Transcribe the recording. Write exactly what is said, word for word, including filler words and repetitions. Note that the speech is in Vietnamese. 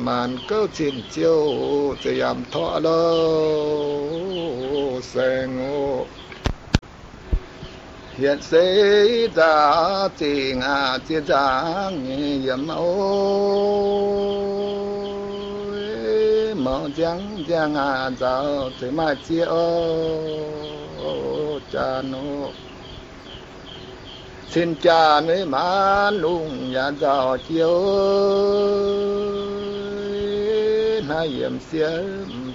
màn cơ xin chiêu chỉ am thọ lơ sen ngô hiện xây ra chỉ ngà chỉ ra yếm ôi mong chẳng chẳng à giàu thì mà chiêu cha nô xin cha nơi má lung nhà giàu chiếu na yếm xiêm